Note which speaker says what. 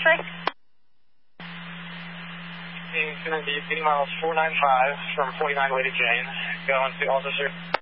Speaker 1: X-ray.
Speaker 2: It's going to be B miles 495 from 49 Lady Jane, going to officer.